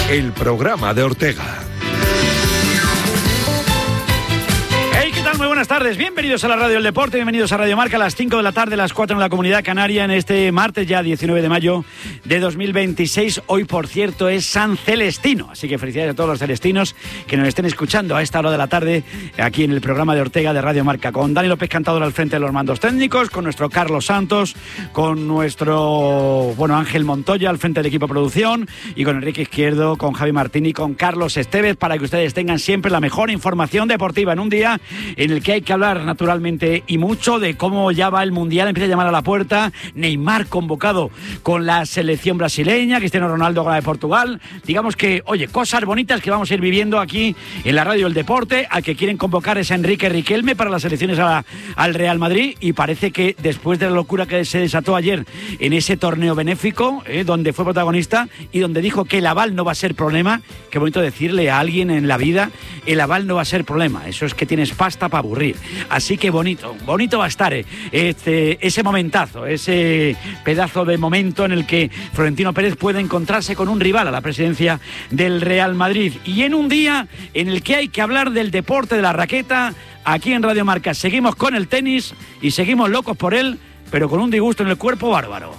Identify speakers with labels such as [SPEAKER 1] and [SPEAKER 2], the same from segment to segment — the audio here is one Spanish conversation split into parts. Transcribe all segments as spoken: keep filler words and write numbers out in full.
[SPEAKER 1] el programa de Ortega.
[SPEAKER 2] Muy buenas tardes, bienvenidos a la Radio del Deporte, bienvenidos a Radio Marca a las cinco de la tarde, las cuatro en la Comunidad Canaria, en este martes ya diecinueve de mayo de dos mil veintiséis. Hoy, por cierto, es San Celestino, así que felicidades a todos los celestinos que nos estén escuchando a esta hora de la tarde aquí en el programa de Ortega de Radio Marca, con Dani López Cantador al frente de los mandos técnicos, con nuestro Carlos Santos, con nuestro bueno Ángel Montoya al frente del equipo de producción y con Enrique Izquierdo, con Javi Martín y con Carlos Estevez, para que ustedes tengan siempre la mejor información deportiva en un día en el que hay que hablar naturalmente y mucho de cómo ya va el Mundial, empieza a llamar a la puerta, Neymar convocado con la selección brasileña, Cristiano Ronaldo con la de Portugal, digamos que, oye, cosas bonitas que vamos a ir viviendo aquí en la Radio del Deporte. Al que quieren convocar es a Enrique Riquelme para las elecciones a, al Real Madrid, y parece que después de la locura que se desató ayer en ese torneo benéfico, eh, donde fue protagonista y donde dijo que el aval no va a ser problema, qué bonito decirle a alguien en la vida, el aval no va a ser problema, eso es que tienes pasta para aburrir. Así que bonito, bonito va a estar eh, este, ese momentazo, ese pedazo de momento en el que Florentino Pérez puede encontrarse con un rival a la presidencia del Real Madrid. Y en un día en el que hay que hablar del deporte de la raqueta, aquí en Radio Marca seguimos con el tenis y seguimos locos por él, pero con un disgusto en el cuerpo bárbaro.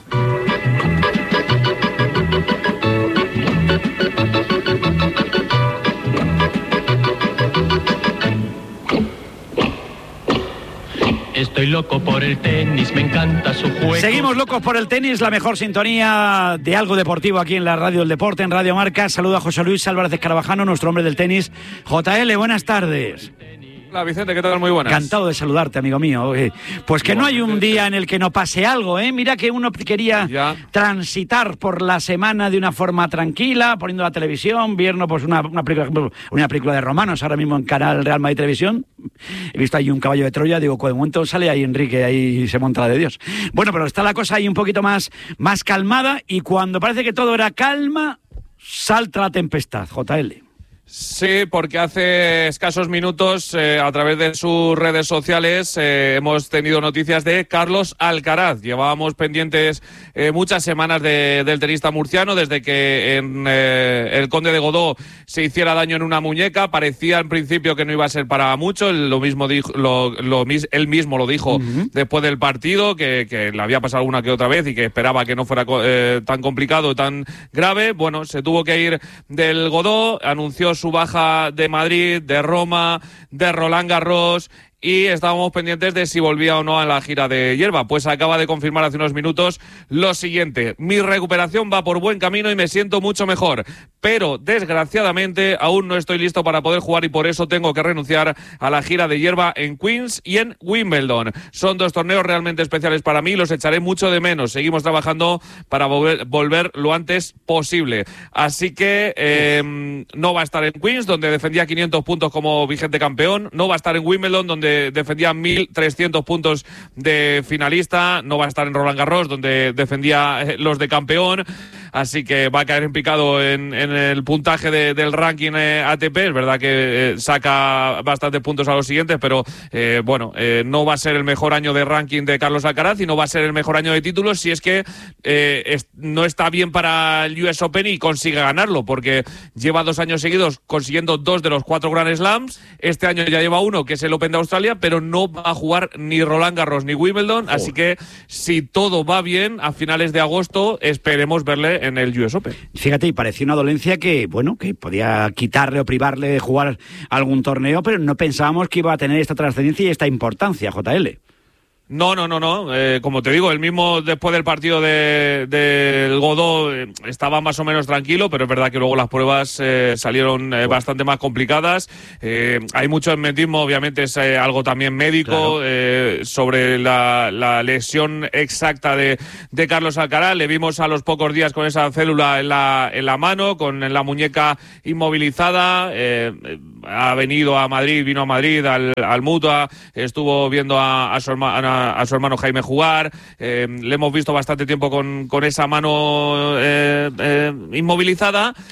[SPEAKER 3] Estoy loco por el tenis, me encanta su juego.
[SPEAKER 2] Seguimos locos por el tenis, la mejor sintonía de algo deportivo aquí en la Radio del Deporte, en Radio Marca. Saludo a José Luis Álvarez de Escarabajano, nuestro hombre del tenis. J L, buenas tardes.
[SPEAKER 4] Hola Vicente, ¿qué tal? Muy buenas.
[SPEAKER 2] Encantado de saludarte, amigo mío. Eh, pues que no hay un día en el que no pase algo, ¿eh? Mira que uno quería ya transitar por la semana de una forma tranquila, poniendo la televisión, viendo pues una, una, película, una película de romanos ahora mismo en Canal Real Madrid Televisión. He visto ahí un caballo de Troya, digo, de momento sale ahí Enrique, ahí se monta la de Dios. Bueno, pero está la cosa ahí un poquito más, más calmada, y cuando parece que todo era calma, salta la tempestad, J L.
[SPEAKER 4] Sí, porque hace escasos minutos, eh, a través de sus redes sociales, eh, hemos tenido noticias de Carlos Alcaraz. Llevábamos pendientes eh, muchas semanas de, del tenista murciano, desde que en eh, el Conde de Godó se hiciera daño en una muñeca. Parecía en principio que no iba a ser para mucho. Él, lo mismo dijo, lo, lo, él mismo lo dijo uh-huh. después del partido, que, que le había pasado alguna que otra vez y que esperaba que no fuera eh, tan complicado, tan grave. Bueno, se tuvo que ir del Godó, anunció su baja de Madrid, de Roma, de Roland Garros, y estábamos pendientes de si volvía o no a la gira de hierba. Pues acaba de confirmar hace unos minutos lo siguiente: mi recuperación va por buen camino y me siento mucho mejor, pero desgraciadamente aún no estoy listo para poder jugar y por eso tengo que renunciar a la gira de hierba en Queens y en Wimbledon. Son dos torneos realmente especiales para mí, los echaré mucho de menos. Seguimos trabajando para volver, volver lo antes posible. Así que eh, no va a estar en Queens, donde defendía quinientos puntos como vigente campeón, no va a estar en Wimbledon, donde defendía mil trescientos puntos de finalista, no va a estar en Roland Garros, donde defendía los de campeón. Así que va a caer en picado en, en el puntaje de, del ranking eh, A T P. Es verdad que eh, saca bastantes puntos a los siguientes, pero eh, bueno, eh, no va a ser el mejor año de ranking de Carlos Alcaraz y no va a ser el mejor año de títulos si es que eh, es, no está bien para el U S Open y consigue ganarlo, porque lleva dos años seguidos consiguiendo dos de los cuatro Grand Slams. Este año ya lleva uno, que es el Open de Australia, pero no va a jugar ni Roland Garros ni Wimbledon. Oh. Así que si todo va bien, a finales de agosto esperemos verle en el U S Open.
[SPEAKER 2] Fíjate, y parecía una dolencia que, bueno, que podía quitarle o privarle de jugar algún torneo, pero no pensábamos que iba a tener esta trascendencia y esta importancia, J L.
[SPEAKER 4] No, no, no, no. Eh, como te digo, el mismo después del partido de, de Godó eh, estaba más o menos tranquilo, pero es verdad que luego las pruebas eh, salieron eh, bastante más complicadas. Eh, hay mucho hermetismo, obviamente es eh, algo también médico, claro. eh, sobre la, la lesión exacta de, de Carlos Alcaraz. Le vimos a los pocos días con esa célula en la, en la mano, con la muñeca inmovilizada. Eh, ha venido a Madrid, vino a Madrid al, al Mutua, estuvo viendo a, a su hermana, a su hermano Jaime jugar, eh, le hemos visto bastante tiempo con, con esa mano eh, eh, inmovilizada.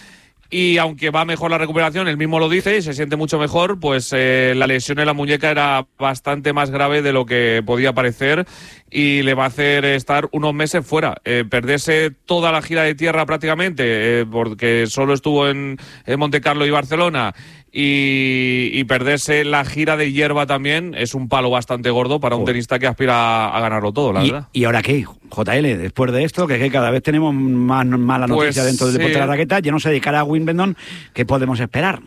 [SPEAKER 4] y aunque va mejor la recuperación, él mismo lo dice y se siente mucho mejor, pues eh, la lesión en la muñeca era bastante más grave de lo que podía parecer y le va a hacer estar unos meses fuera, eh, perderse toda la gira de tierra prácticamente, eh, porque solo estuvo en, en Monte Carlo y Barcelona, y, y perderse la gira de hierba también es un palo bastante gordo para un tenista que aspira a ganarlo todo, la
[SPEAKER 2] ¿Y,
[SPEAKER 4] verdad.
[SPEAKER 2] ¿Y ahora qué, J L? Después de esto, que, que cada vez tenemos más mala noticia
[SPEAKER 4] Pues,
[SPEAKER 2] dentro del deporte
[SPEAKER 4] sí.
[SPEAKER 2] de la raqueta, ya no se dedicará a Wimbledon, ¿qué podemos esperar?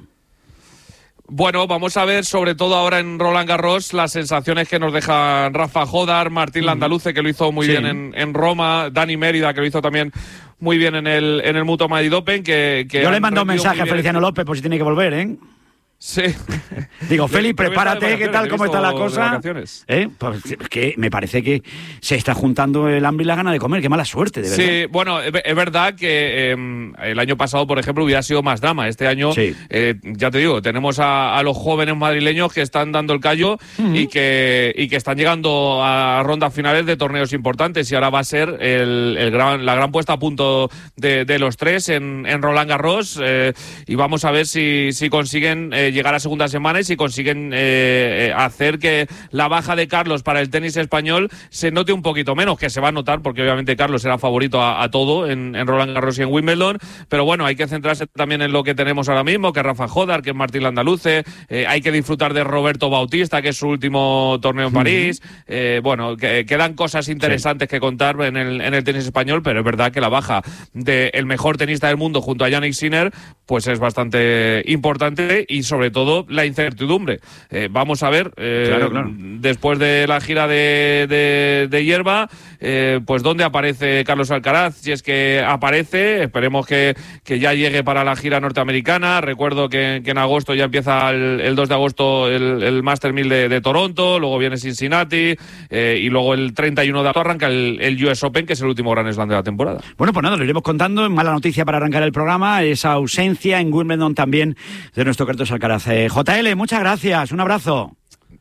[SPEAKER 4] Bueno, vamos a ver sobre todo ahora en Roland Garros las sensaciones que nos dejan Rafa Jodar, Martín Landaluce, que lo hizo muy
[SPEAKER 2] Sí.
[SPEAKER 4] bien en, en Roma, Dani Mérida, que lo hizo también muy bien en el, en el Mutua Madrid Open. Que, que
[SPEAKER 2] Yo le
[SPEAKER 4] han
[SPEAKER 2] mando un
[SPEAKER 4] rendido
[SPEAKER 2] mensaje
[SPEAKER 4] muy
[SPEAKER 2] a
[SPEAKER 4] bien
[SPEAKER 2] Feliciano
[SPEAKER 4] este-
[SPEAKER 2] López por si tiene que volver, ¿eh?
[SPEAKER 4] Sí.
[SPEAKER 2] Digo, Feli,
[SPEAKER 4] Creo que está de
[SPEAKER 2] prepárate, ¿qué tal?
[SPEAKER 4] vacaciones,
[SPEAKER 2] ¿Cómo
[SPEAKER 4] he
[SPEAKER 2] está la
[SPEAKER 4] visto de
[SPEAKER 2] cosa?
[SPEAKER 4] vacaciones.
[SPEAKER 2] ¿Eh? Pues es que me parece que se está juntando el hambre y la gana de comer. Qué mala suerte, de verdad.
[SPEAKER 4] Sí, bueno, es es verdad que eh, el año pasado, por ejemplo, hubiera sido más drama. Este año,
[SPEAKER 2] Sí.
[SPEAKER 4] eh, ya te digo, tenemos a, a los jóvenes madrileños que están dando el callo
[SPEAKER 2] Ujú.
[SPEAKER 4] y, que, y que están llegando a rondas finales de torneos importantes. Y ahora va a ser el, el gran, la gran puesta a punto de, de los tres en, en Roland Garros. Eh, y vamos a ver si, si consiguen eh, llegar a segunda semana y si consiguen eh, eh, hacer que la baja de Carlos para el tenis español se note un poquito menos, que se va a notar porque obviamente Carlos era favorito a, a todo en, en Roland Garros y en Wimbledon, pero bueno, hay que centrarse también en lo que tenemos ahora mismo, que es Rafa Jodar, que es Martín Landaluce, eh, hay que disfrutar de Roberto Bautista, que es su último torneo en París, eh, bueno, que, quedan cosas interesantes sí. que contar en el, en el tenis español, pero es verdad que la baja del mejor tenista del mundo junto a Jannik Sinner, pues es bastante importante y sobre todo la incertidumbre. Eh, vamos a ver, eh,
[SPEAKER 2] claro, claro.
[SPEAKER 4] después de la gira de, de, de hierba, eh, pues dónde aparece Carlos Alcaraz, si es que aparece, esperemos que, que ya llegue para la gira norteamericana. Recuerdo que, que en agosto ya empieza el, el dos de agosto el, el Master mil de, de Toronto, luego viene Cincinnati eh, y luego el treinta y uno de agosto arranca el, el U S Open, que es el último Grand Slam de la temporada.
[SPEAKER 2] Bueno, pues nada, lo iremos contando. Mala noticia para arrancar el programa, esa ausencia en Wimbledon también de nuestro Carlos Alcaraz. Eh, J L, muchas gracias, un abrazo.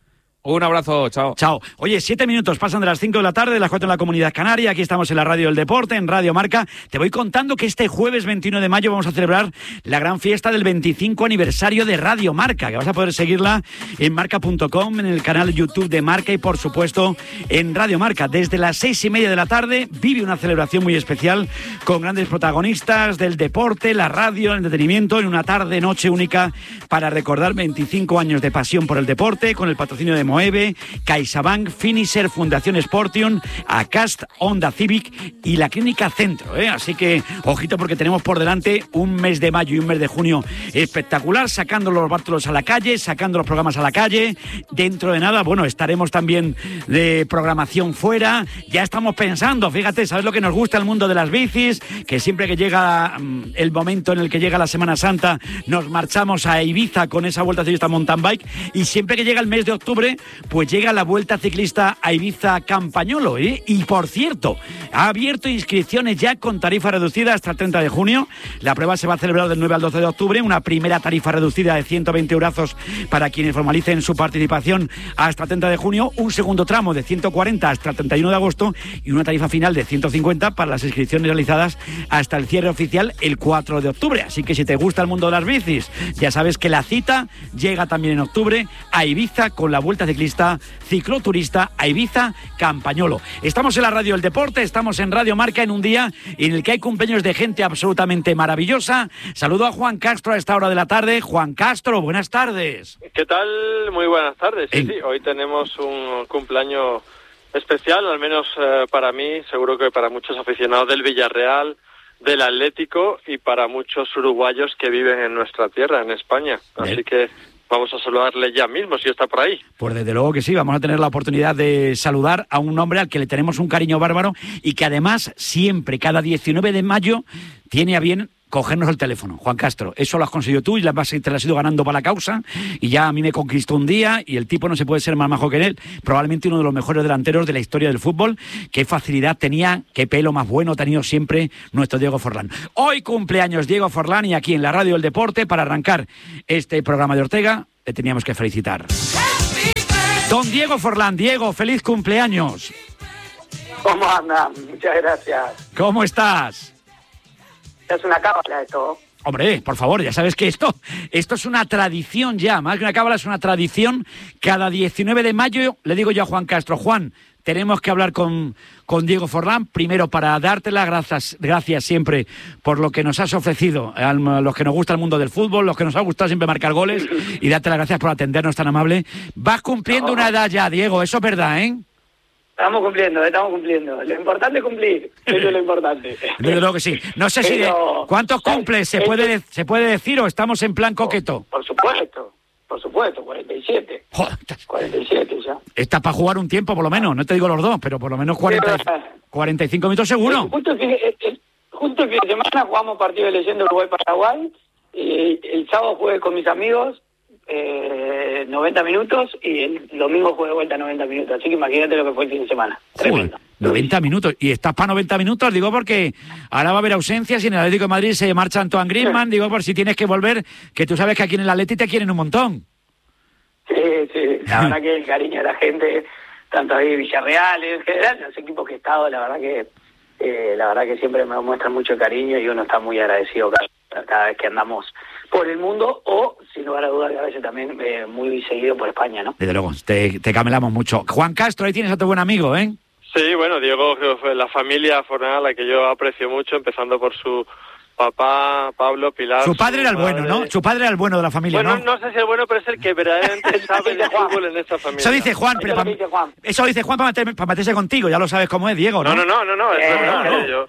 [SPEAKER 4] Un abrazo, chao.
[SPEAKER 2] Chao. Oye, siete minutos pasan de las cinco de la tarde, de las cuatro en la Comunidad Canaria. Aquí estamos en la Radio del Deporte, en Radio Marca. Te voy contando que este jueves veintiuno de mayo vamos a celebrar la gran fiesta del veinticinco aniversario de Radio Marca, que vas a poder seguirla en marca punto com, en el canal YouTube de Marca y, por supuesto, en Radio Marca. Desde las seis y media de la tarde vive una celebración muy especial con grandes protagonistas del deporte, la radio, el entretenimiento, en una tarde-noche única para recordar veinticinco años de pasión por el deporte, con el patrocinio de Moeve, CaixaBank, Finisher, Fundación Sportium, Acast, Honda Civic y la Clínica Centro, ¿eh? Así que, ojito, porque tenemos por delante un mes de mayo y un mes de junio espectacular, sacando los bártulos a la calle, sacando los programas a la calle. Dentro de nada, bueno, estaremos también de programación fuera. Ya estamos pensando, fíjate, ¿sabes lo que nos gusta el mundo de las bicis? Que siempre que llega um, el momento en el que llega la Semana Santa, nos marchamos a Ibiza con esa Vuelta Ciclista Mountain Bike, y siempre que llega el mes de octubre, pues llega la Vuelta Ciclista a Ibiza Campañolo, ¿eh? Y por cierto, ha abierto inscripciones ya con tarifa reducida hasta el treinta de junio. La prueba se va a celebrar del nueve al doce de octubre, una primera tarifa reducida de ciento veinte eurazos para quienes formalicen su participación hasta el treinta de junio, un segundo tramo de ciento cuarenta hasta el treinta y uno de agosto y una tarifa final de ciento cincuenta para las inscripciones realizadas hasta el cierre oficial el cuatro de octubre. Así que si te gusta el mundo de las bicis, ya sabes que la cita llega también en octubre a Ibiza con la Vuelta Ciclista Cicloturista a Ibiza Campañolo. Estamos en la Radio del Deporte, estamos en Radio Marca en un día en el que hay cumpleaños de gente absolutamente maravillosa. Saludo a Juan Castro a esta hora de la tarde. Juan Castro, buenas tardes.
[SPEAKER 1] ¿Qué tal? Muy buenas tardes. Sí,
[SPEAKER 2] En...
[SPEAKER 1] sí, hoy tenemos un cumpleaños especial, al menos eh, para mí, seguro que para muchos aficionados del Villarreal, del Atlético y para muchos uruguayos que viven en nuestra tierra, en España. Así Bien. que vamos a saludarle ya mismo, si está por ahí.
[SPEAKER 2] Pues desde luego que sí, vamos a tener la oportunidad de saludar a un hombre al que le tenemos un cariño bárbaro y que además siempre, cada diecinueve de mayo, tiene a bien cogernos el teléfono. Juan Castro, eso lo has conseguido tú y la base te la has ido ganando para la causa, y ya a mí me conquistó un día y el tipo no se puede ser más majo que él, probablemente uno de los mejores delanteros de la historia del fútbol. Qué facilidad tenía, qué pelo más bueno ha tenido siempre nuestro Diego Forlán. Hoy cumpleaños Diego Forlán, y aquí en la Radio del Deporte, para arrancar este programa de Ortega, le teníamos que felicitar. Don Diego Forlán. Diego, feliz cumpleaños.
[SPEAKER 5] ¿Cómo andan? Muchas gracias.
[SPEAKER 2] ¿Cómo estás?
[SPEAKER 5] Es una cábala esto.
[SPEAKER 2] Hombre, por favor, ya sabes que esto, esto es una tradición ya, más que una cábala, es una tradición. Cada diecinueve de mayo le digo yo a Juan Castro, Juan, tenemos que hablar con, con Diego Forlán, primero para darte las gracias, gracias siempre por lo que nos has ofrecido, a los que nos gusta el mundo del fútbol, los que nos ha gustado siempre marcar goles, y darte las gracias por atendernos tan amable. Vas cumpliendo no. una edad ya, Diego, eso es verdad, ¿eh?
[SPEAKER 5] Estamos cumpliendo, estamos cumpliendo. Lo importante es cumplir, eso es lo importante.
[SPEAKER 2] Desde luego que sí. No sé Pero, si de, ¿cuántos cumples se puede, se puede decir o estamos en plan coqueto?
[SPEAKER 5] Por, por supuesto. Por supuesto, cuarenta y siete. Joder. cuarenta y siete ya.
[SPEAKER 2] Estás para jugar un tiempo, por lo menos. No te digo los dos, pero por lo menos cuarenta, cuarenta y cinco minutos seguro.
[SPEAKER 5] Justo el, fin, el, el, justo el fin de semana jugamos partido de leyenda Uruguay-Paraguay. Y el sábado jugué con mis amigos eh, noventa minutos y el domingo jugué de vuelta noventa minutos. Así que imagínate lo que fue el fin de semana. Tremendo.
[SPEAKER 2] Joder, noventa minutos. ¿Y estás para noventa minutos? Digo porque ahora va a haber ausencias y en el Atlético de Madrid se marcha Antoine Griezmann. Sí. Digo por si tienes que volver, que tú sabes que aquí en el Atleti te quieren un montón.
[SPEAKER 5] Sí, sí. La verdad que el cariño de la gente, tanto ahí Villarreal, en general, los equipos que he estado, la verdad que eh, la verdad que siempre me muestran mucho cariño y uno está muy agradecido cada, cada vez que andamos por el mundo o, sin lugar a dudas, a veces también eh, muy seguido por España, ¿no?
[SPEAKER 2] Desde luego, te, te camelamos mucho. Juan Castro, ahí tienes a tu buen amigo, ¿eh?
[SPEAKER 1] Sí, bueno, Diego, la familia Forlán, a la que yo aprecio mucho, empezando por su papá, Pablo, Pilar.
[SPEAKER 2] Su padre
[SPEAKER 1] su
[SPEAKER 2] era el
[SPEAKER 1] madre.
[SPEAKER 2] bueno, ¿no? Su padre era el bueno de la familia,
[SPEAKER 1] bueno,
[SPEAKER 2] ¿no?
[SPEAKER 1] Bueno, no sé si el bueno, pero es el que verdaderamente sabe de fútbol en esta familia.
[SPEAKER 2] Eso dice Juan, pero
[SPEAKER 5] eso,
[SPEAKER 2] pa,
[SPEAKER 5] dice Juan.
[SPEAKER 2] eso dice Juan para, meter, para meterse contigo, ya lo sabes cómo es, Diego, ¿no?
[SPEAKER 1] No, no, no, no, no, es
[SPEAKER 5] eh,
[SPEAKER 1] verdad,
[SPEAKER 5] no, no.
[SPEAKER 1] Yo...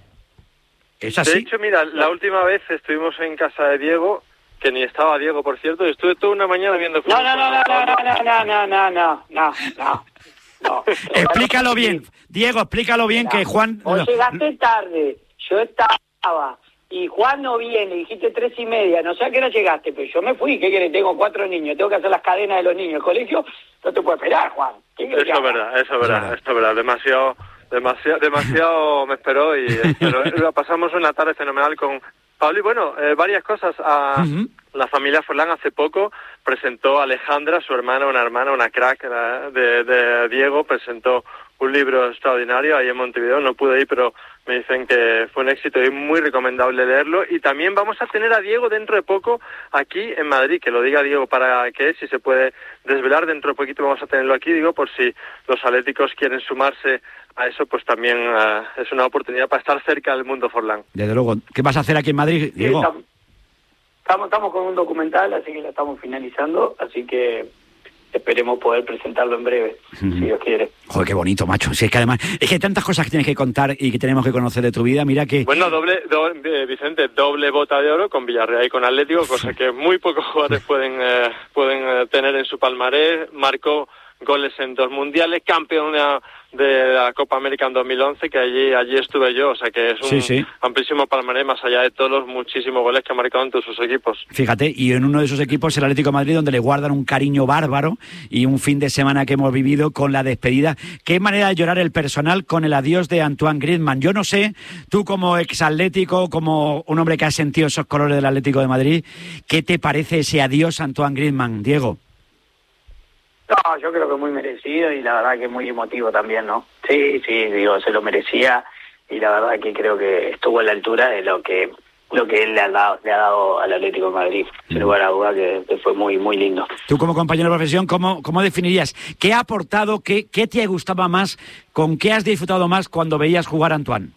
[SPEAKER 2] Es así.
[SPEAKER 1] De hecho, mira, la última vez estuvimos en casa de Diego, que ni estaba Diego, por cierto, y estuve toda una mañana viendo fútbol.
[SPEAKER 5] No, no, no, no, no, no, no, no, no, no, no, no. No,
[SPEAKER 2] explícalo bien, Diego, explícalo bien. Mira, que Juan...
[SPEAKER 5] Vos llegaste tarde, yo estaba, y Juan no viene, dijiste tres y media, no sé a qué hora llegaste, pero yo me fui, ¿qué querés? Tengo cuatro niños, tengo que hacer las cadenas de los niños, el colegio, no te puedo esperar, Juan.
[SPEAKER 1] Eso es verdad, eso es verdad, eso es verdad, demasiado, demasiado, demasiado me esperó y espero. Pasamos una tarde fenomenal con Pablo y bueno, eh, varias cosas. A uh-huh. La familia Forlán hace poco presentó a Alejandra, su hermana, una hermana, una crack de, de Diego, presentó un libro extraordinario ahí en Montevideo, no pude ir, pero me dicen que fue un éxito y muy recomendable leerlo. Y también vamos a tener a Diego dentro de poco aquí en Madrid, que lo diga Diego para que si se puede desvelar, dentro de poquito vamos a tenerlo aquí, digo, por si los atléticos quieren sumarse a eso, pues también uh, es una oportunidad para estar cerca del mundo Forlán.
[SPEAKER 2] Desde luego. ¿Qué vas a hacer aquí en Madrid, Diego?
[SPEAKER 5] Sí, estamos, estamos con un documental, así que lo estamos finalizando, así que esperemos poder presentarlo en breve, uh-huh. si Dios quiere.
[SPEAKER 2] Joder, qué bonito, macho. Si es que además, es que hay tantas cosas que tienes que contar y que tenemos que conocer de tu vida, mira que...
[SPEAKER 1] Bueno, doble, doble Vicente, doble bota de oro con Villarreal y con Atlético, cosa que muy pocos jugadores pueden, eh, pueden eh, tener en su palmarés. Marcó goles en dos mundiales, campeón de la Copa América en dos mil once, que allí allí estuve yo, o sea que es un
[SPEAKER 2] sí, sí.
[SPEAKER 1] amplísimo palmarés, más allá de todos los muchísimos goles que ha marcado en todos sus equipos.
[SPEAKER 2] Fíjate, y en uno de esos equipos, el Atlético de Madrid, donde le guardan un cariño bárbaro y un fin de semana que hemos vivido con la despedida. Qué manera de llorar el personal con el adiós de Antoine Griezmann. Yo no sé, tú como exatlético, como un hombre que ha sentido esos colores del Atlético de Madrid, ¿qué te parece ese adiós a Antoine Griezmann, Diego?
[SPEAKER 5] No, yo creo que muy merecido y la verdad que muy emotivo también, ¿no? Sí, sí, digo, se lo merecía y la verdad que creo que estuvo a la altura de lo que lo que él le ha dado, le ha dado al Atlético de Madrid. Sin lugar a duda que, que fue muy muy lindo.
[SPEAKER 2] Tú como compañero de profesión, ¿cómo, cómo definirías? ¿Qué ha aportado, qué, qué te gustaba más, con qué has disfrutado más cuando veías jugar a Antoine?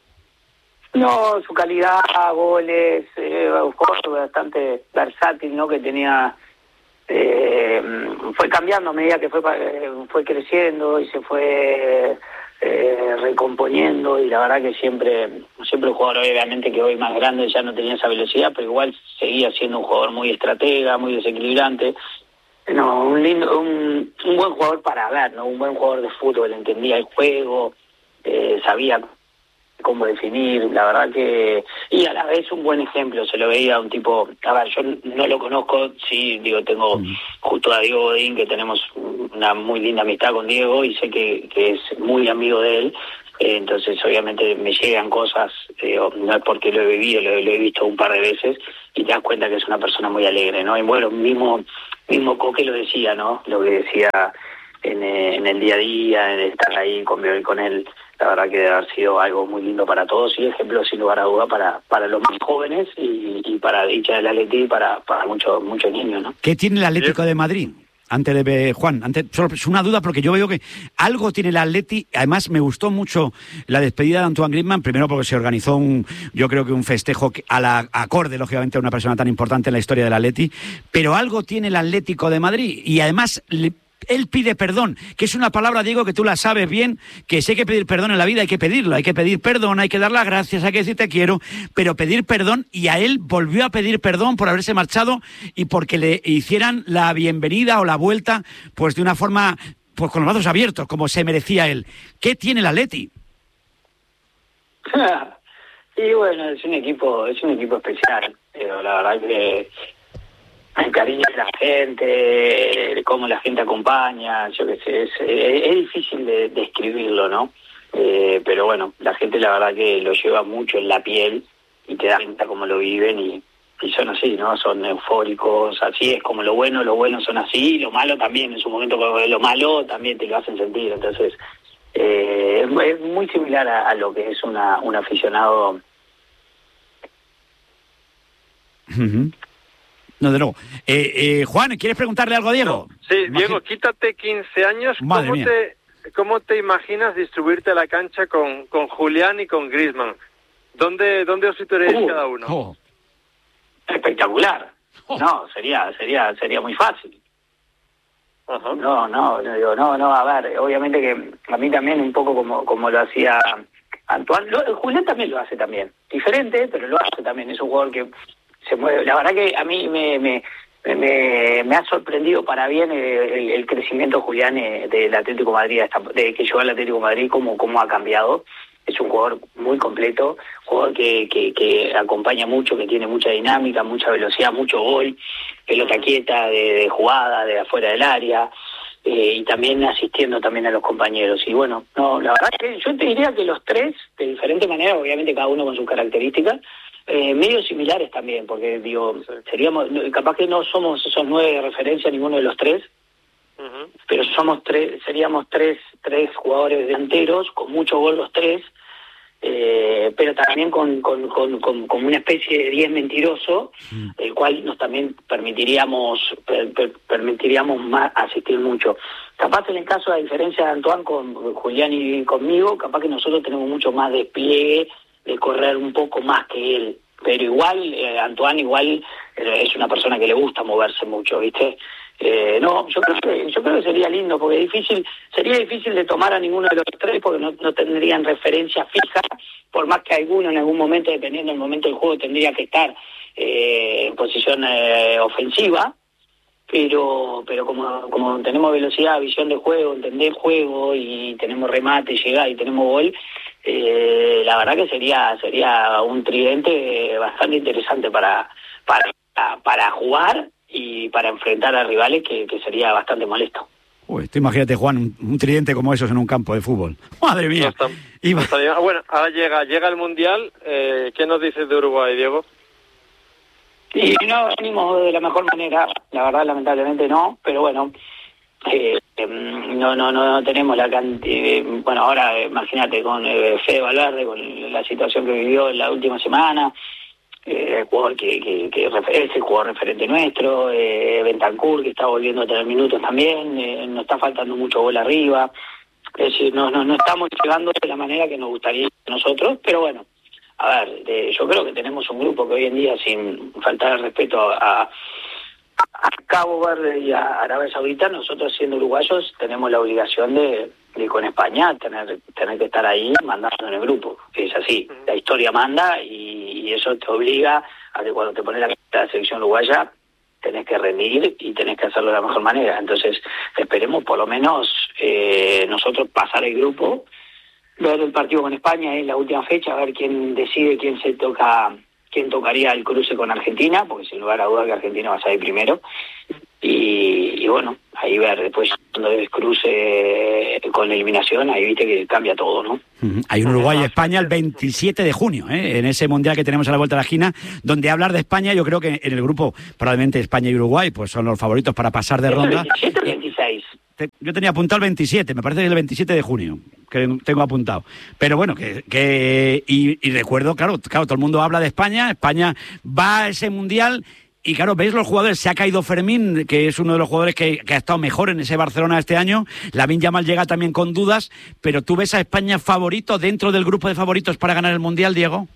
[SPEAKER 5] No, su calidad, goles, eh, un jugador bastante versátil, ¿no? Que tenía... Eh, fue cambiando a medida que fue eh, fue creciendo y se fue eh, recomponiendo y la verdad que siempre siempre un jugador obviamente que hoy más grande ya no tenía esa velocidad, pero igual seguía siendo un jugador muy estratega, muy desequilibrante. No, un lindo un, un buen jugador para ver, no, un buen jugador de fútbol, entendía el juego, eh, sabía cómo definir, la verdad que... Y a la vez un buen ejemplo, se lo veía un tipo... A ver, yo no lo conozco, sí, digo, tengo mm. justo a Diego Godín, que tenemos una muy linda amistad con Diego, y sé que, que es muy amigo de él, eh, entonces obviamente me llegan cosas, eh, no es porque lo he vivido, lo, lo he visto un par de veces, y te das cuenta que es una persona muy alegre, ¿no? Y bueno, mismo, mismo Coque lo decía, ¿no? Lo que decía... en, en el día a día, en estar ahí, convivir con él. La verdad que debe haber sido algo muy lindo para todos y ejemplo sin lugar a duda para, para los más jóvenes y, y para dicha del Atleti y para, para muchos muchos niños, ¿no?
[SPEAKER 2] ¿Qué tiene el Atlético de Madrid? Antes de Juan, antes, solo es una duda porque yo veo que algo tiene el Atleti. Además me gustó mucho la despedida de Antoine Griezmann, primero porque se organizó un, yo creo que un festejo a la acorde, lógicamente, a una persona tan importante en la historia del Atleti, pero algo tiene el Atlético de Madrid y además le, él pide perdón, que es una palabra, Diego, que tú la sabes bien, que si hay que pedir perdón en la vida hay que pedirlo, hay que pedir perdón, hay que dar las gracias, hay que decir te quiero, pero pedir perdón, y a él volvió a pedir perdón por haberse marchado y porque le hicieran la bienvenida o la vuelta pues de una forma, pues con los brazos abiertos, como se merecía él. ¿Qué tiene el Atleti?
[SPEAKER 5] Y bueno, es un equipo, es un equipo especial, pero la verdad que el cariño de la gente, cómo la gente acompaña, yo qué sé, es, es, es difícil de describirlo, ¿no? Eh, pero bueno, la gente la verdad que lo lleva mucho en la piel y te das cuenta cómo lo viven y, y son así, ¿no? Son eufóricos, así es como lo bueno, lo bueno son así, y lo malo también, en su momento lo malo también te lo hacen sentir, entonces eh, es, es muy similar a, a lo que es una un aficionado.
[SPEAKER 2] Uh-huh. No, de nuevo. Eh, eh, Juan, ¿quieres preguntarle algo a Diego?
[SPEAKER 1] No. Sí,
[SPEAKER 2] Imagin-
[SPEAKER 1] Diego, quítate quince años.
[SPEAKER 2] Madre
[SPEAKER 1] ¿Cómo
[SPEAKER 2] mía.
[SPEAKER 1] te, ¿Cómo te imaginas distribuirte la cancha con, con Julián y con Griezmann? ¿Dónde, dónde os situaréis
[SPEAKER 5] Uh,
[SPEAKER 1] cada uno?
[SPEAKER 2] Oh.
[SPEAKER 5] Espectacular.
[SPEAKER 2] Oh.
[SPEAKER 5] No, sería sería sería muy fácil.
[SPEAKER 1] Ajá.
[SPEAKER 5] No, no, no, digo, no, no, a ver, obviamente que a mí también un poco como como lo hacía Antoine, lo, Julián también lo hace también, diferente, pero lo hace también, es un jugador que se mueve, la verdad que a mí me me, me, me ha sorprendido para bien el, el, el crecimiento de Julián eh, del Atlético de Madrid, hasta, de que llegó al Atlético de Madrid, cómo, cómo ha cambiado. Es un jugador muy completo, jugador que, que, que acompaña mucho, que tiene mucha dinámica, mucha velocidad, mucho gol, pelota quieta, de, de jugada, de afuera del área, eh, y también asistiendo también a los compañeros. Y bueno, no, la verdad que yo te diría que los tres, de diferente manera, obviamente cada uno con sus características, eh, medio similares también, porque digo, seríamos, capaz que no somos esos nueve de referencia ninguno de los tres,
[SPEAKER 1] Uh-huh.
[SPEAKER 5] pero somos tres, seríamos tres tres jugadores delanteros con mucho gol los tres, eh, pero también con, con, con, con, con una especie de diez mentiroso, mm. el cual nos también permitiríamos per, per, permitiríamos más asistir mucho. Capaz en el caso de la diferencia de Antoine con Julián y conmigo, capaz que nosotros tenemos mucho más despliegue de correr un poco más que él, pero igual eh, Antoine igual eh, es una persona que le gusta moverse mucho, ¿viste? Eh, no, yo creo que yo creo que sería lindo, porque es difícil, sería difícil de tomar a ninguno de los tres porque no, no tendrían referencia fija, por más que alguno en algún momento, dependiendo del momento del juego, tendría que estar eh, en posición eh, ofensiva, pero pero como como tenemos velocidad, visión de juego, entender juego y tenemos remate, llegada y tenemos gol, eh, la verdad que sería sería un tridente bastante interesante para para para jugar y para enfrentar a rivales que, que sería bastante molesto.
[SPEAKER 2] Uy, tú imagínate, Juan, un, un tridente como esos en un campo de fútbol. ¡Madre mía!
[SPEAKER 1] No está,
[SPEAKER 2] Iba...
[SPEAKER 1] no está bien. Bueno, ahora llega llega el Mundial. Eh, ¿Qué nos dices de Uruguay, Diego?
[SPEAKER 5] Y no venimos de la mejor manera, la verdad, lamentablemente no, pero bueno, eh, eh, no, no, no, no tenemos la cantidad. Bueno, ahora eh, imagínate con eh, Fede Valverde, con la situación que vivió en la última semana. Eh, el jugador que, que, que es el jugador referente nuestro, eh, Bentancur, que está volviendo a tener minutos también, eh, nos está faltando mucho gol arriba, es decir, no, no, no estamos llegando de la manera que nos gustaría nosotros, pero bueno, a ver, eh, yo creo que tenemos un grupo que hoy en día, sin faltar el respeto a, a Cabo Verde y a Arabia Saudita, nosotros siendo uruguayos tenemos la obligación de, de con España tener tener que estar ahí mandando en el grupo, es así, la historia manda y, y eso te obliga a que cuando te pones la camiseta de la selección uruguaya tenés que rendir y tenés que hacerlo de la mejor manera. Entonces esperemos por lo menos eh, nosotros pasar el grupo, ver el partido con España en la última fecha, a ver quién decide quién se toca quién tocaría el cruce con Argentina, porque sin lugar a dudas que Argentina va a salir primero, y, y bueno, ahí ver después cuando el cruce con la eliminación, ahí viste que cambia todo, ¿no?
[SPEAKER 2] Uh-huh. Hay un Uruguay-España el veintisiete de junio, ¿eh? En ese mundial que tenemos a la vuelta de la esquina, donde hablar de España, yo creo que en el grupo probablemente España y Uruguay pues son los favoritos para pasar de ronda.
[SPEAKER 5] ¿veintisiete o veintiséis?
[SPEAKER 2] Yo tenía apuntado el veintisiete, me parece que es el veintisiete de junio, que tengo apuntado. Pero bueno, que, que y, y recuerdo, claro, claro, todo el mundo habla de España, España va a ese mundial. Y claro, veis los jugadores, se ha caído Fermín, que es uno de los jugadores que, que ha estado mejor en ese Barcelona este año. Lamine Yamal llega también con dudas, pero ¿tú ves a España favorito dentro del grupo de favoritos para ganar el Mundial, Diego?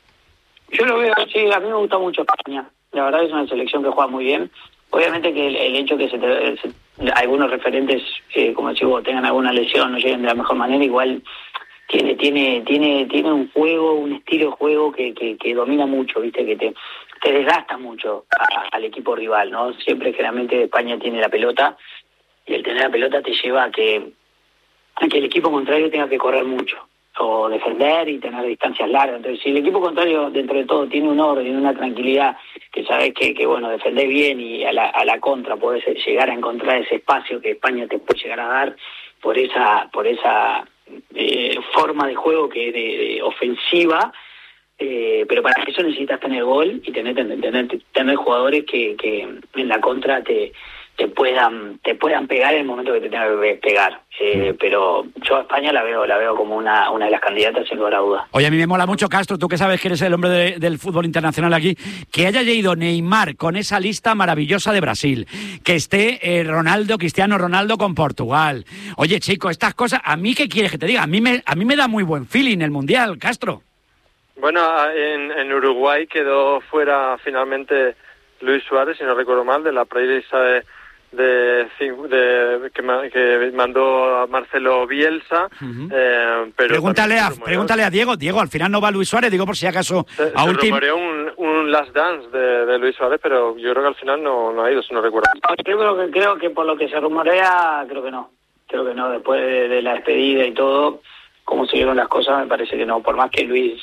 [SPEAKER 5] Yo lo veo, sí, a mí me gusta mucho España. La verdad es una selección que juega muy bien. Obviamente que el, el hecho que se, te, se algunos referentes, eh, como decís vos, tengan alguna lesión, no lleguen de la mejor manera, igual tiene tiene tiene tiene un juego, un estilo de juego que, que, que domina mucho, viste, que te... te desgasta mucho a, al equipo rival, ¿no? Siempre generalmente España tiene la pelota y el tener la pelota te lleva a que, a que el equipo contrario tenga que correr mucho o defender y tener distancias largas. Entonces, si el equipo contrario dentro de todo tiene un orden y una tranquilidad, que sabes que, que bueno, defender bien y a la, a la contra podés llegar a encontrar ese espacio que España te puede llegar a dar por esa por esa eh, forma de juego que es de, de ofensiva. Eh, pero para eso necesitas tener gol y tener tener, tener jugadores que, que en la contra te te puedan te puedan pegar en el momento que te tengan que pegar. Eh, pero yo a España la veo la veo como una una de las candidatas sin lugar a dudas.
[SPEAKER 2] Oye, a mí me mola mucho, Castro, tú que sabes que eres el hombre de, del fútbol internacional aquí, que haya ido Neymar con esa lista maravillosa de Brasil, que esté eh, Ronaldo, Cristiano Ronaldo con Portugal. Oye, chico, estas cosas, ¿a mí qué quieres que te diga? A mí me a mí me da muy buen feeling el Mundial, Castro.
[SPEAKER 1] Bueno, en, en Uruguay quedó fuera finalmente Luis Suárez, si no recuerdo mal, de la prelista de, de, de que, que mandó a Marcelo Bielsa. Uh-huh. eh, pero
[SPEAKER 2] pregúntale a, pregúntale a Diego. Diego, al final no va Luis Suárez, digo por si acaso...
[SPEAKER 1] Se, a se ultim... rumoreó un, un last dance de, de Luis Suárez, pero yo creo que al final no, no ha ido, si no recuerdo.
[SPEAKER 5] Yo creo que, creo que por lo que se rumorea, creo que no. Creo que no, después de, de la despedida y todo, cómo se dieron las cosas, me parece que no. Por más que Luis...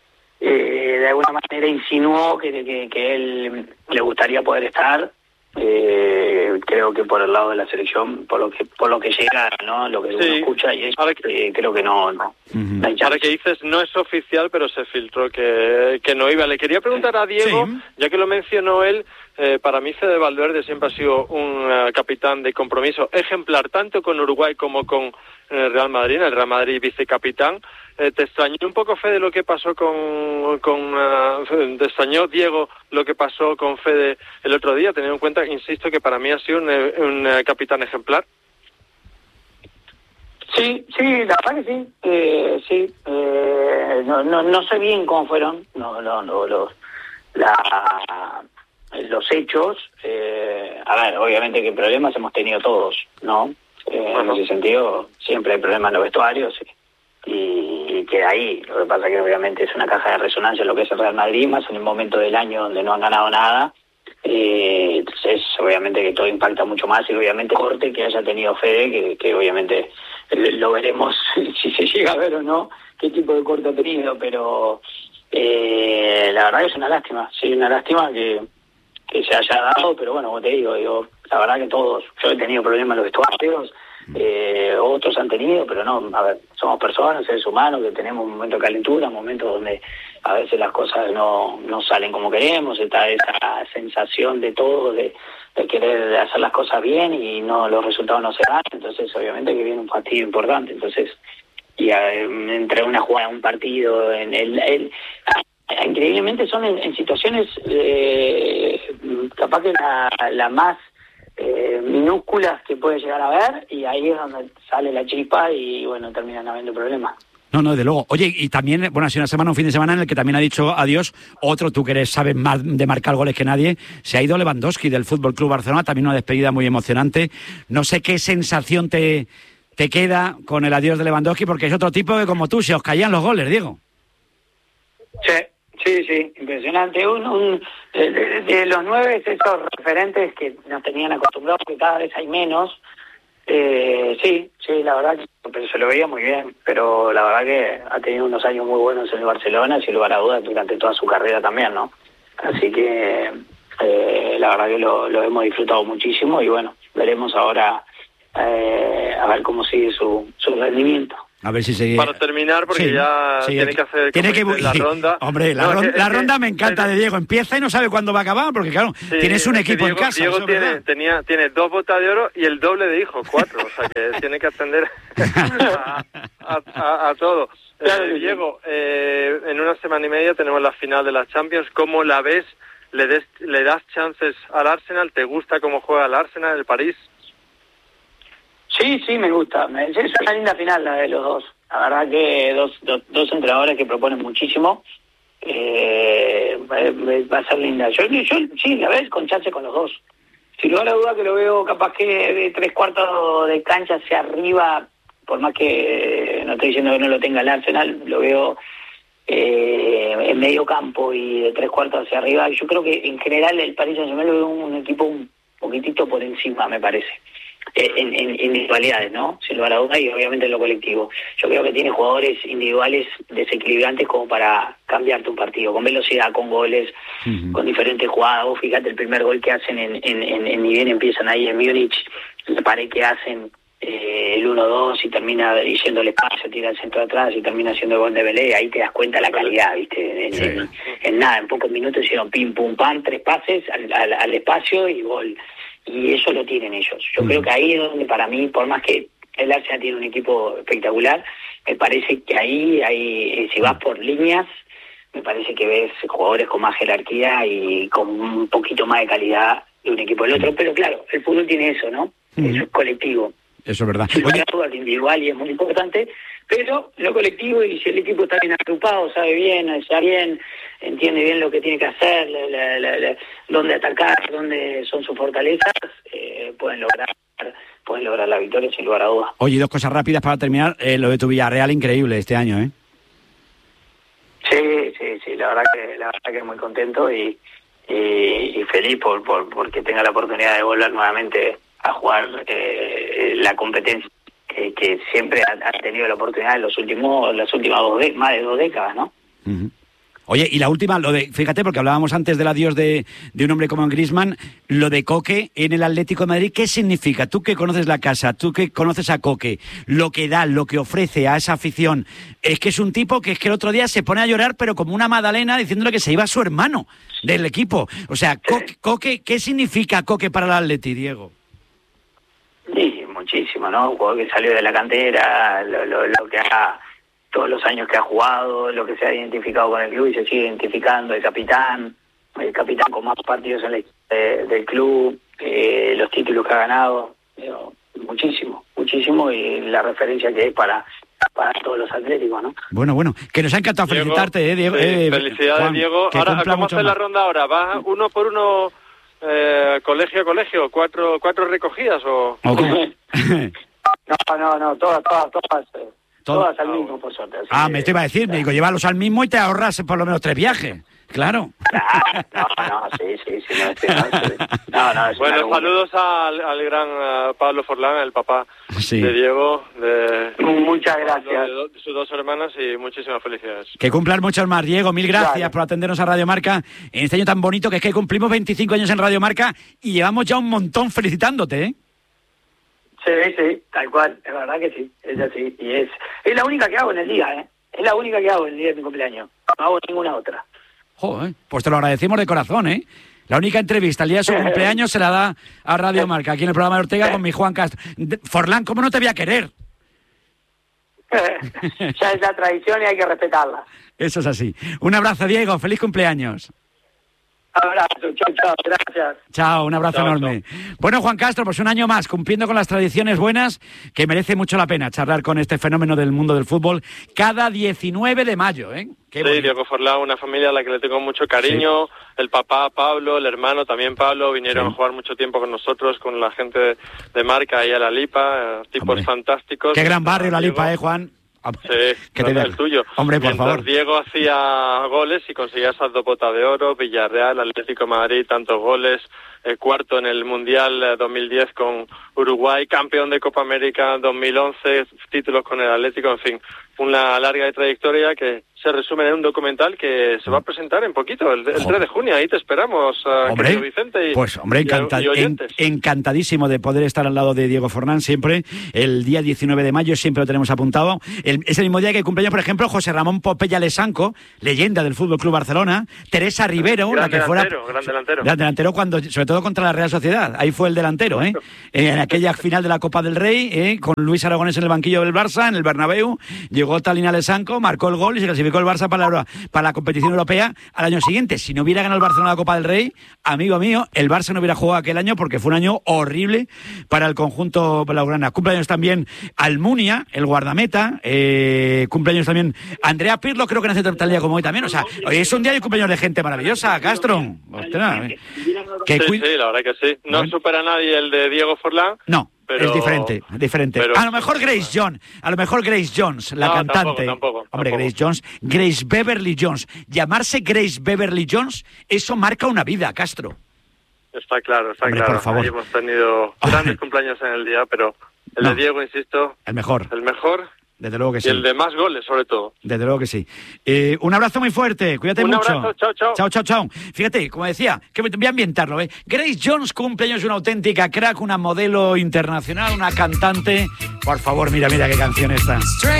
[SPEAKER 5] Eh, de alguna manera insinuó que, que, que él le gustaría poder estar, eh, creo que por el lado de la selección, por lo que por lo que llega, ¿no? Lo que sí. uno escucha y es, que, eh, creo que no, no.
[SPEAKER 1] Uh-huh. Ahora que dices, no es oficial, pero se filtró que, que no iba. Le quería preguntar a Diego, sí. ya que lo mencionó él, eh, para mí Fede Valverde siempre ha sido un uh, capitán de compromiso ejemplar, tanto con Uruguay como con el Real Madrid, el Real Madrid vicecapitán. Eh, ¿Te extrañó un poco, Fede, lo que pasó con... con uh, ¿Te extrañó, Diego, lo que pasó con Fede el otro día? Teniendo en cuenta, insisto, que para mí ha sido un, un uh, capitán ejemplar.
[SPEAKER 5] Sí, sí, la verdad que sí. Eh, sí. Eh, no, no, no sé bien cómo fueron no, no, no, los, la, los hechos. Eh, a ver, obviamente que problemas hemos tenido todos, ¿no? Eh, uh-huh. En ese sentido, siempre hay problemas en los vestuarios, sí. Y, y queda ahí. Lo que pasa es que obviamente es una caja de resonancia lo que es el Real Madrid, más en el momento del año donde no han ganado nada. Eh, entonces obviamente que todo impacta mucho más y obviamente el corte que haya tenido Fede, que, que obviamente lo veremos si se llega a ver o no qué tipo de corte ha tenido, pero eh, la verdad que es una lástima, sí, una lástima que, que se haya dado, pero bueno, como te digo, digo, la verdad que todos, yo he tenido problemas en los vestuarios, Eh, otros han tenido, pero no, a ver, somos personas, seres humanos que tenemos un momento de calentura, momentos donde a veces las cosas no, no salen como queremos, está esa sensación de todo, de, de querer hacer las cosas bien y no los resultados no se dan, entonces obviamente que viene un fastidio importante, entonces y a, entre una jugada, un partido, en el, el increíblemente son en, en situaciones eh, capaz que la, la más Eh, minúsculas que puede llegar a ver y ahí es donde sale la chispa y bueno, terminan habiendo problemas.
[SPEAKER 2] No, no, de luego. Oye, y también, bueno, ha sido una semana, un fin de semana en el que también ha dicho adiós otro, tú que eres, sabes más de marcar goles que nadie, se ha ido Lewandowski del Fútbol Club Barcelona, también una despedida muy emocionante. No sé qué sensación te, te queda con el adiós de Lewandowski, porque es otro tipo que como tú, se os caían los goles, Diego.
[SPEAKER 5] Sí. Sí, sí, impresionante. Un, un de, de, de los nueve, esos referentes que nos tenían acostumbrados, que cada vez hay menos. Eh, sí, sí, la verdad que se lo veía muy bien, pero la verdad que ha tenido unos años muy buenos en el Barcelona, sin lugar a dudas, durante toda su carrera también, ¿no? Así que Eh, la verdad que lo, lo hemos disfrutado muchísimo y bueno, veremos ahora eh, a ver cómo sigue su, su rendimiento.
[SPEAKER 2] A ver si sigue.
[SPEAKER 1] Para terminar, porque
[SPEAKER 2] sí,
[SPEAKER 1] ya
[SPEAKER 2] sí,
[SPEAKER 1] tiene que hacer
[SPEAKER 2] tiene que
[SPEAKER 1] la ronda.
[SPEAKER 2] Hombre, la,
[SPEAKER 1] no,
[SPEAKER 2] ronda,
[SPEAKER 1] que,
[SPEAKER 2] la
[SPEAKER 1] que,
[SPEAKER 2] ronda me encanta
[SPEAKER 1] que,
[SPEAKER 2] de Diego. Empieza y no sabe cuándo va a acabar, porque claro, sí, tienes un equipo
[SPEAKER 1] Diego,
[SPEAKER 2] en casa.
[SPEAKER 1] Diego tiene, tenía, tiene dos botas de oro y el doble de hijos, cuatro. O sea que tiene que atender a, a, a, a todo. Eh, Diego, eh, en una semana y media tenemos la final de la Champions. ¿Cómo la ves? ¿Le, des, ¿Le das chances al Arsenal? ¿Te gusta cómo juega el Arsenal, el París?
[SPEAKER 5] Sí, sí, me gusta. Es una linda final la de los dos. La verdad que dos, dos, dos entrenadores que proponen muchísimo. Eh, va a ser linda. Yo, yo sí, la ves con chance con los dos. Sin lugar a duda que lo veo capaz que de tres cuartos de cancha hacia arriba, por más que no estoy diciendo que no lo tenga el Arsenal, lo veo eh, en medio campo y de tres cuartos hacia arriba. Yo creo que en general el Paris Saint-Germain lo veo un equipo un poquitito por encima, me parece. En, en, en individualidades, ¿no? Sin lugar a dudas, y obviamente en lo colectivo. Yo creo que tiene jugadores individuales desequilibrantes como para cambiarte un partido, con velocidad, con goles, uh-huh. con diferentes jugadas. Vos fíjate el primer gol que hacen en, en, en, en ni bien empiezan ahí en Múnich, la pared que hacen eh, el uno dos y termina yendo el espacio, tira el centro atrás y termina haciendo el gol de Belé. Ahí te das cuenta la calidad, ¿viste? En, sí. en, en nada, en pocos minutos hicieron pim, pum, pam, tres pases al, al, al espacio y gol. Y eso lo tienen ellos. Yo mm. creo que ahí es donde para mí, por más que el Arsenal tiene un equipo espectacular, me parece que ahí, ahí si vas por líneas, me parece que ves jugadores con más jerarquía y con un poquito más de calidad de un equipo del otro. Pero claro, el fútbol tiene eso, ¿no? Mm. Eso es colectivo.
[SPEAKER 2] Eso es verdad.
[SPEAKER 5] Sí, Oye. Es individual y es muy importante, pero lo colectivo, y si el equipo está bien agrupado, sabe bien, está bien, entiende bien lo que tiene que hacer, la, la, la, la, dónde atacar, dónde son sus fortalezas, eh, pueden lograr pueden lograr la victoria sin lugar a dudas.
[SPEAKER 2] Oye, dos cosas rápidas para terminar. Eh, lo de tu Villarreal, increíble este año, ¿eh?
[SPEAKER 5] Sí, sí, sí, la verdad que la verdad que muy contento y, y, y feliz por, por porque tenga la oportunidad de volver nuevamente a jugar eh, la competencia que, que siempre ha, ha tenido la oportunidad en los últimos las últimas dos de, más de dos décadas, ¿no?
[SPEAKER 2] Uh-huh. Oye, y la última, lo de, fíjate, porque hablábamos antes del adiós de, de un hombre como Griezmann, lo de Coque en el Atlético de Madrid, ¿qué significa? Tú que conoces la casa, tú que conoces a Coque, lo que da, lo que ofrece a esa afición, es que es un tipo que es que el otro día se pone a llorar, pero como una magdalena, diciéndole que se iba a su hermano del equipo. O sea, Coque, Coque ¿qué significa Coque para el Atleti, Diego?
[SPEAKER 5] Sí, muchísimo, ¿no? Un jugador que salió de la cantera, lo, lo, lo que ha... todos los años que ha jugado, lo que se ha identificado con el club y se sigue identificando, el capitán, el capitán con más partidos en la eh, del club, eh, los títulos que ha ganado, eh, muchísimo, muchísimo, y la referencia que es para para todos los atléticos, ¿no?
[SPEAKER 2] Bueno, bueno, que nos ha encantado Diego, felicitarte, eh, Diego.
[SPEAKER 1] Sí,
[SPEAKER 2] eh,
[SPEAKER 1] felicidades,
[SPEAKER 2] Juan,
[SPEAKER 1] Diego. Ahora, ¿cómo hace la ronda ahora? ¿Va uno por uno, eh, colegio a colegio, cuatro cuatro recogidas o...?
[SPEAKER 2] Okay.
[SPEAKER 5] no, no, no, todas, todas, todas... Eh.
[SPEAKER 2] Todo.
[SPEAKER 5] Todas al mismo, por suerte.
[SPEAKER 2] Ah, me te iba a decir, me digo, llévalos al mismo y te ahorras por lo menos tres viajes. Claro.
[SPEAKER 5] No, no, sí, sí, sí. No, sí, no, no,
[SPEAKER 1] bueno, saludos al, al gran uh, Pablo Forlán, el papá sí. de Diego. De,
[SPEAKER 5] Muchas gracias.
[SPEAKER 1] De, de sus dos hermanas y muchísimas felicidades.
[SPEAKER 2] Que cumplan muchos más, Diego. Mil gracias claro. por atendernos a Radio Marca en este año tan bonito que es que cumplimos veinticinco años en Radio Marca y llevamos ya un montón felicitándote, ¿eh?
[SPEAKER 5] Sí, sí, tal cual, es verdad que sí, es así, y es es la única que hago en el día, ¿eh? Es la única que hago en el día de mi cumpleaños, no hago ninguna otra.
[SPEAKER 2] Joder, pues te lo agradecemos de corazón, ¿eh? La única entrevista el día de su cumpleaños se la da a Radio Marca, aquí en el programa de Ortega con mi Juan Castro. Forlán, ¿cómo no te voy a querer?
[SPEAKER 5] Ya es la tradición y hay que respetarla.
[SPEAKER 2] Eso es así. Un abrazo, Diego, feliz cumpleaños.
[SPEAKER 5] Abrazo, chao, chao, gracias.
[SPEAKER 2] Chao, un abrazo chao, enorme. Chao. Bueno, Juan Castro, pues un año más, cumpliendo con las tradiciones buenas, que merece mucho la pena charlar con este fenómeno del mundo del fútbol cada diecinueve de mayo, ¿eh? Qué
[SPEAKER 1] sí,
[SPEAKER 2] bonito.
[SPEAKER 1] Diego Forlán, una familia a la que le tengo mucho cariño, sí. El papá Pablo, el hermano también Pablo, vinieron sí. a jugar mucho tiempo con nosotros, con la gente de, de Marca y a La Lipa, tipos Hombre. fantásticos.
[SPEAKER 2] Qué gran barrio La Lipa, ¿eh, Juan?
[SPEAKER 1] Sí,
[SPEAKER 2] que te
[SPEAKER 1] el tuyo.
[SPEAKER 2] Hombre, por
[SPEAKER 1] Mientras
[SPEAKER 2] favor.
[SPEAKER 1] Diego hacía goles y conseguía esas dos botas de oro, Villarreal, Atlético de Madrid, tantos goles, el cuarto en el Mundial dos mil diez con Uruguay, campeón de Copa América dos mil once, títulos con el Atlético, en fin, una larga trayectoria que se resumen en un documental que se va a presentar en poquito, el, el tres de junio. Ahí te esperamos, uh,
[SPEAKER 2] hombre,
[SPEAKER 1] Vicente. Y,
[SPEAKER 2] pues, hombre, encanta,
[SPEAKER 1] y, y
[SPEAKER 2] en, encantadísimo de poder estar al lado de Diego Forlán siempre. El día diecinueve de mayo siempre lo tenemos apuntado. El, es el mismo día que cumpleaños, por ejemplo, José Ramón Popella Lesanco, leyenda del Fútbol Club Barcelona. Teresa Rivero,
[SPEAKER 1] gran
[SPEAKER 2] la que fuera.
[SPEAKER 1] Gran delantero.
[SPEAKER 2] Gran delantero, cuando, sobre todo contra la Real Sociedad. Ahí fue el delantero, ¿eh? En aquella final de la Copa del Rey, ¿eh? Con Luis Aragonés en el banquillo del Barça, en el Bernabéu. Llegó Talina Lesanco, marcó el gol y se clasificó el Barça para la para la competición europea al año siguiente. Si no hubiera ganado el Barcelona la Copa del Rey, amigo mío, el Barça no hubiera jugado aquel año porque fue un año horrible para el conjunto blaugrana. Cumpleaños también Almunia, el guardameta, eh, cumpleaños también Andrea Pirlo, creo que nace tal día como hoy también. O sea, hoy es un día de cumpleaños de gente maravillosa, Castro. Ostras,
[SPEAKER 1] que sí, cuid... sí, la verdad que sí. No bueno. supera a nadie el de Diego Forlán.
[SPEAKER 2] No. Pero, es diferente, diferente.
[SPEAKER 1] Pero,
[SPEAKER 2] a lo mejor Grace Jones, a lo mejor Grace Jones, la
[SPEAKER 1] no,
[SPEAKER 2] cantante.
[SPEAKER 1] Tampoco, tampoco,
[SPEAKER 2] Hombre,
[SPEAKER 1] tampoco.
[SPEAKER 2] Grace Jones, Grace Beverly Jones. Llamarse Grace Beverly Jones, eso marca una vida, Castro.
[SPEAKER 1] Está claro, está
[SPEAKER 2] Hombre,
[SPEAKER 1] claro.
[SPEAKER 2] Por favor.
[SPEAKER 1] Ahí hemos tenido grandes cumpleaños en el día, pero el
[SPEAKER 2] no.
[SPEAKER 1] de Diego, insisto,
[SPEAKER 2] el mejor.
[SPEAKER 1] El mejor.
[SPEAKER 2] Desde luego que
[SPEAKER 1] y
[SPEAKER 2] sí.
[SPEAKER 1] Y el de más goles, sobre todo.
[SPEAKER 2] Desde luego que sí. Eh, un abrazo muy fuerte, cuídate
[SPEAKER 1] un
[SPEAKER 2] mucho.
[SPEAKER 1] Un abrazo, chao, chao.
[SPEAKER 2] Chao, chao, chao. Fíjate, como decía, que voy a ambientarlo, ¿eh? Grace Jones, cumpleaños, una auténtica crack, una modelo internacional, una cantante. Por favor, mira, mira qué canción esta.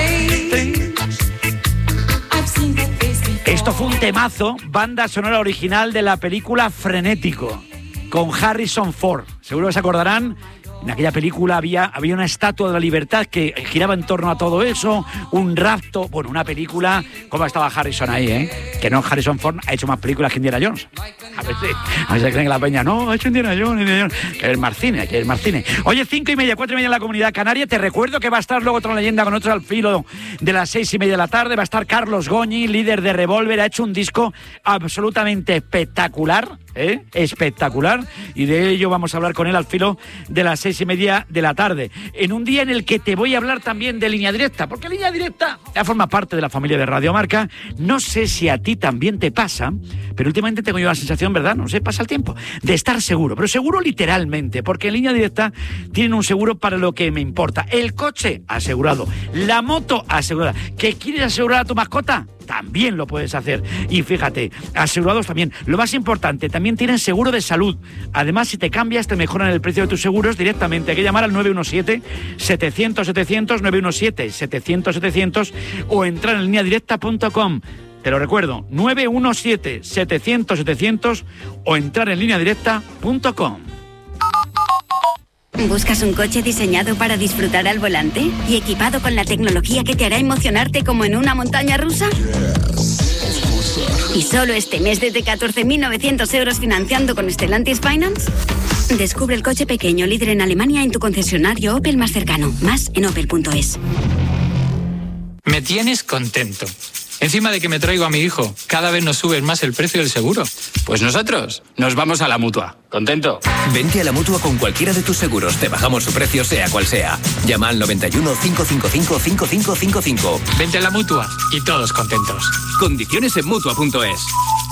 [SPEAKER 2] Esto fue un temazo, banda sonora original de la película Frenético, con Harrison Ford. Seguro que se acordarán. En aquella película había, había una estatua de la libertad que giraba en torno a todo eso, un rapto, bueno, una película, ¿cómo estaba Harrison ahí, eh? Que no, Harrison Ford ha hecho más películas que Indiana Jones. A ver si, a ver si creen que la peña, no, ha hecho Indiana Jones, Indiana Jones. Que es Marcine, que es Marcine. Oye, cinco y media, cuatro y media en la Comunidad Canaria. Te recuerdo que va a estar luego otra leyenda con otro al filo de las seis y media de la tarde. Va a estar Carlos Goñi, líder de Revolver. Ha hecho un disco absolutamente espectacular, ¿eh? Espectacular. Y de ello vamos a hablar con él al filo de las seis y media de la tarde. En un día en el que te voy a hablar también de Línea Directa, porque Línea Directa ya forma parte de la familia de Radio Marca. No sé si a ti también te pasa, pero últimamente tengo yo la sensación, ¿verdad? No sé, pasa el tiempo, de estar seguro, pero seguro literalmente, porque en Línea Directa tienen un seguro para lo que me importa. El coche asegurado, la moto asegurada. ¿Que quieres asegurar a tu mascota? También lo puedes hacer. Y fíjate, asegurados también. Lo más importante, también tienen seguro de salud. Además, si te cambias, te mejoran el precio de tus seguros directamente. Hay que llamar al nueve uno siete, setecientos, setecientos, nueve uno siete, setecientos, setecientos o entrar en línea directa punto com. Te lo recuerdo, nueve uno siete, setecientos, setecientos o entrar en línea directa punto com.
[SPEAKER 6] ¿Buscas un coche diseñado para disfrutar al volante y equipado con la tecnología que te hará emocionarte como en una montaña rusa? ¿Y solo este mes desde catorce mil novecientos euros financiando con Stellantis Finance? Descubre el coche pequeño líder en Alemania en tu concesionario Opel más cercano. Más en opel punto es.
[SPEAKER 7] Me tienes contento. Encima de que me traigo a mi hijo, cada vez nos subes más el precio del seguro.
[SPEAKER 8] Pues nosotros nos vamos a la Mutua. ¿Contento?
[SPEAKER 9] Vente a la Mutua con cualquiera de tus seguros. Te bajamos su precio sea cual sea. Llama al noventa y uno, cinco cinco cinco, cinco cinco cinco cinco.
[SPEAKER 7] Vente a la Mutua y todos contentos.
[SPEAKER 9] Condiciones en Mutua punto es.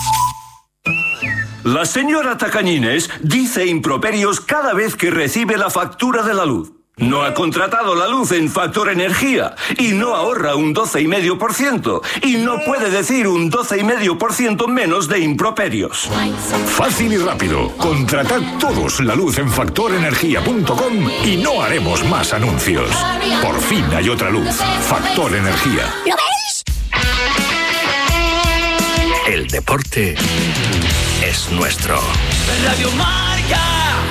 [SPEAKER 10] La señora Tacañines dice improperios cada vez que recibe la factura de la luz. No ha contratado la luz en Factor Energía y no ahorra un doce coma cinco por ciento y no puede decir un doce coma cinco por ciento menos de improperios.
[SPEAKER 11] Fácil y rápido. Contratad todos la luz en factor energía punto com y no haremos más anuncios. Por fin hay otra luz. Factor Energía.
[SPEAKER 12] ¿Lo veis?
[SPEAKER 9] El deporte es nuestro.
[SPEAKER 12] Radio Marca.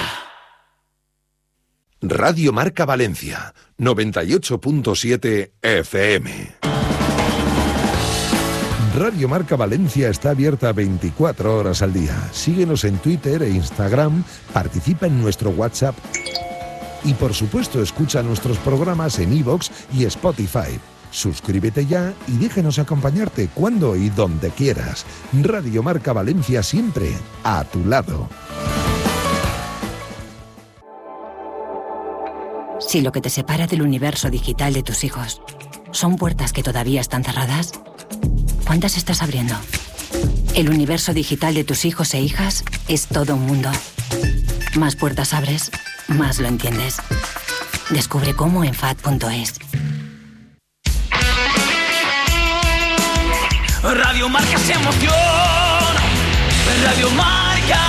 [SPEAKER 13] Radio Marca Valencia, noventa y ocho punto siete F M. Radio Marca Valencia está abierta veinticuatro horas al día. Síguenos en Twitter e Instagram, participa en nuestro WhatsApp y por supuesto escucha nuestros programas en iVoox y Spotify. Suscríbete ya y déjanos acompañarte cuando y donde quieras. Radio Marca Valencia siempre a tu lado.
[SPEAKER 14] Si lo que te separa del universo digital de tus hijos son puertas que todavía están cerradas, ¿cuántas estás abriendo? El universo digital de tus hijos e hijas es todo un mundo. Más puertas abres, más lo entiendes. Descubre cómo en F A D punto es.
[SPEAKER 12] Radio Marca es emoción. Radio Marca.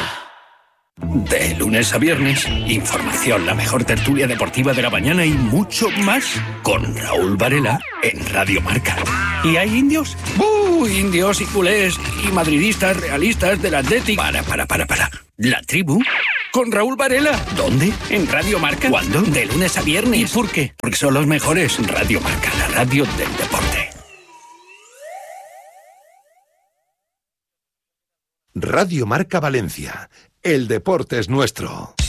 [SPEAKER 15] De lunes a viernes, información, la mejor tertulia deportiva de la mañana y mucho más con Raúl Varela en Radio Marca. ¿Y hay indios? ¡Uh! Indios y culés y madridistas realistas del Athletic. Para, para, para, para. ¿La tribu? Con Raúl Varela. ¿Dónde? En Radio Marca. ¿Cuándo? De lunes a viernes. ¿Y por qué? Porque son los mejores. Radio Marca, la radio del deporte.
[SPEAKER 13] Radio Marca Valencia. El deporte es nuestro.